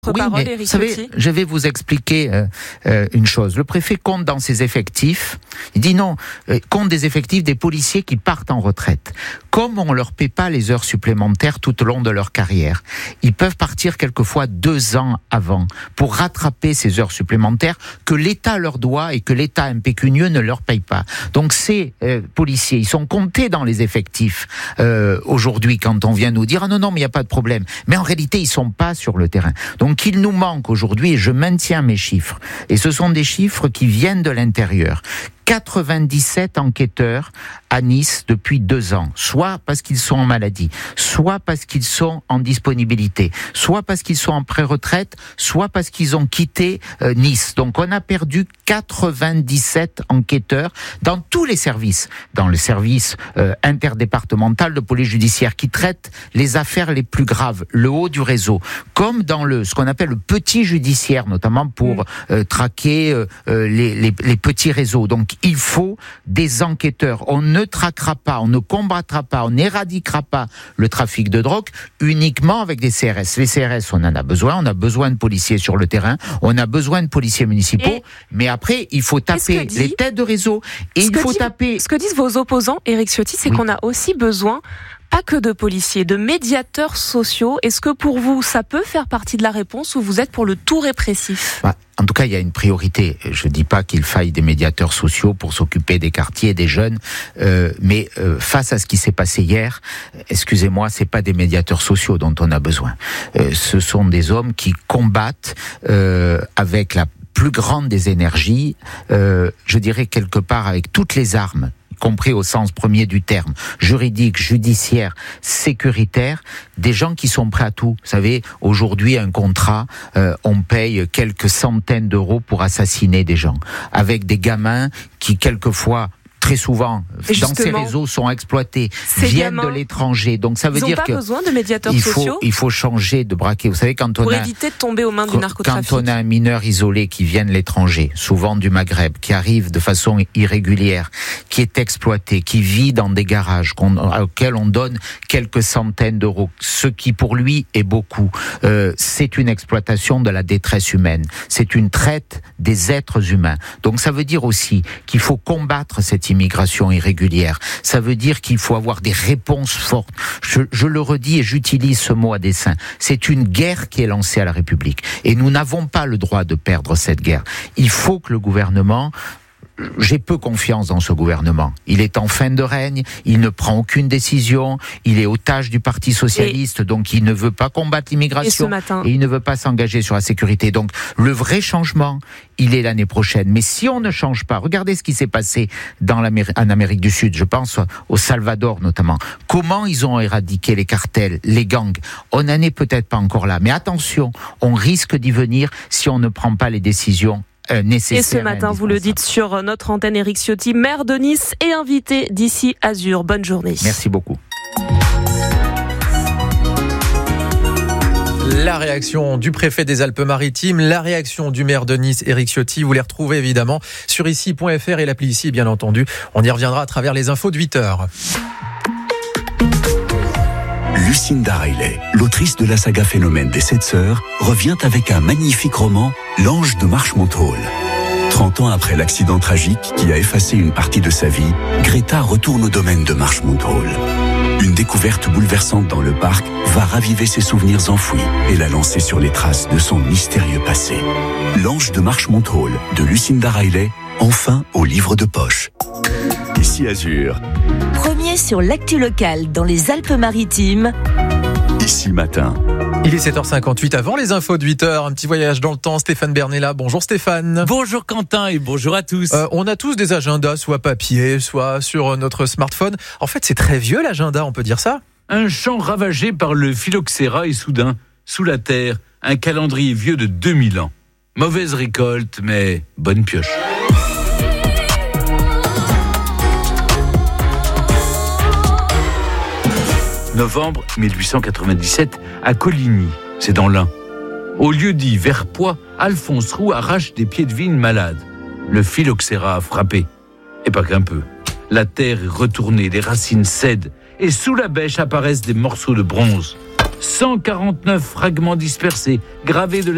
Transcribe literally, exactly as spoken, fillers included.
Oui, parole, mais Éric vous savez, Ciotti. je vais vous expliquer euh, euh, une chose. Le préfet compte dans ses effectifs, il dit non, euh, compte des effectifs des policiers qui partent en retraite. Comme on leur paie pas les heures supplémentaires tout au long de leur carrière, ils peuvent partir quelquefois deux ans avant pour rattraper ces heures supplémentaires que l'État leur doit et que l'État impécunieux ne leur paye pas. Donc ces euh, policiers, ils sont comptés dans les effectifs euh, aujourd'hui quand on vient nous dire ah non non mais il y a pas de problème. Mais en réalité ils sont pas sur le terrain. Donc Donc il nous manque aujourd'hui, et je maintiens mes chiffres, et ce sont des chiffres qui viennent de l'intérieur, quatre-vingt-dix-sept enquêteurs à Nice depuis deux ans, soit parce qu'ils sont en maladie, soit parce qu'ils sont en disponibilité, soit parce qu'ils sont en pré-retraite, soit parce qu'ils ont quitté euh, Nice. Donc on a perdu quatre-vingt-dix-sept enquêteurs dans tous les services, dans le service euh, interdépartemental de police judiciaire qui traite les affaires les plus graves, le haut du réseau, comme dans le ce qu'on appelle le petit judiciaire, notamment pour euh, traquer euh, les, les, les petits réseaux. Donc il faut des enquêteurs. On ne traquera pas, on ne combattra pas, on n'éradiquera pas le trafic de drogue uniquement avec des C R S. Les C R S, on en a besoin, on a besoin de policiers sur le terrain, on a besoin de policiers municipaux, et mais après, il faut taper dit, les têtes de réseau et il faut dit, taper... Ce que disent vos opposants, Éric Ciotti, c'est oui. qu'on a aussi besoin pas que de policiers, de médiateurs sociaux. Est-ce que pour vous, ça peut faire partie de la réponse ou vous êtes pour le tout répressif ? bah, En tout cas, il y a une priorité. Je ne dis pas qu'il faille des médiateurs sociaux pour s'occuper des quartiers, des jeunes, euh, mais euh, face à ce qui s'est passé hier, excusez-moi, c'est pas des médiateurs sociaux dont on a besoin. Euh, ce sont des hommes qui combattent euh, avec la plus grande des énergies, euh, je dirais quelque part avec toutes les armes, compris au sens premier du terme, juridique, judiciaire, sécuritaire, des gens qui sont prêts à tout. Vous savez, aujourd'hui, un contrat, euh, on paye quelques centaines d'euros pour assassiner des gens, avec des gamins qui, quelquefois, très souvent, dans ces réseaux, sont exploités, viennent gamins, de l'étranger. Donc ça veut ils dire pas que besoin de médiateurs il faut, sociaux il faut changer de braquet. Vous savez, quand on pour a, éviter de tomber aux mains du narcotrafic. Quand on a un mineur isolé qui vient de l'étranger, souvent du Maghreb, qui arrive de façon irrégulière, qui est exploité, qui vit dans des garages qu'on, auxquels on donne quelques centaines d'euros, ce qui pour lui est beaucoup, euh, c'est une exploitation de la détresse humaine. C'est une traite des êtres humains. Donc ça veut dire aussi qu'il faut combattre cette immigration irrégulière. Ça veut dire qu'il faut avoir des réponses fortes. Je, je le redis et j'utilise ce mot à dessein. C'est une guerre qui est lancée à la République. Et nous n'avons pas le droit de perdre cette guerre. Il faut que le gouvernement... J'ai peu confiance dans ce gouvernement. Il est en fin de règne, il ne prend aucune décision, il est otage du Parti socialiste, et donc il ne veut pas combattre l'immigration, et, matin... et il ne veut pas s'engager sur la sécurité. Donc le vrai changement, il est l'année prochaine. Mais si on ne change pas, regardez ce qui s'est passé dans l'Amérique, en Amérique du Sud, je pense au Salvador notamment. Comment ils ont éradiqué les cartels, les gangs. On n'en est peut-être pas encore là, mais attention, on risque d'y venir si on ne prend pas les décisions nécessaire. Et ce matin, vous le dites sur notre antenne, Éric Ciotti, maire de Nice et invité d'ici Azur. Bonne journée. Merci beaucoup. La réaction du préfet des Alpes-Maritimes, la réaction du maire de Nice, Éric Ciotti, vous les retrouvez évidemment sur ici point f r et l'appli ici, bien entendu. On y reviendra à travers les infos de huit heures. Lucinda Riley, l'autrice de la saga Phénomène des Sept Sœurs, revient avec un magnifique roman, L'Ange de Marchmont Hall. trente ans après l'accident tragique qui a effacé une partie de sa vie, Greta retourne au domaine de Marchmont Hall. Une découverte bouleversante dans le parc va raviver ses souvenirs enfouis et la lancer sur les traces de son mystérieux passé. L'Ange de Marchmont Hall de Lucinda Riley, enfin au livre de poche. Ici Azur. Premier sur l'actu locale dans les Alpes-Maritimes. Ici Matin. Il est sept heures cinquante-huit, avant les infos de huit heures, un petit voyage dans le temps. Stéphane Bernella, bonjour Stéphane. Bonjour Quentin et bonjour à tous. Euh, on a tous des agendas, soit papier, soit sur notre smartphone. En fait, c'est très vieux l'agenda, on peut dire ça. Un champ ravagé par le phylloxéra et soudain, sous la terre, un calendrier vieux de deux mille ans. Mauvaise récolte, mais bonne pioche. Novembre mille huit cent quatre-vingt-dix-sept, à Coligny, c'est dans l'Ain. Au lieu dit Verpoix, Alphonse Roux arrache des pieds de vigne malades. Le phylloxéra a frappé. Et pas qu'un peu. La terre est retournée, les racines cèdent, et sous la bêche apparaissent des morceaux de bronze. cent quarante-neuf fragments dispersés, gravés de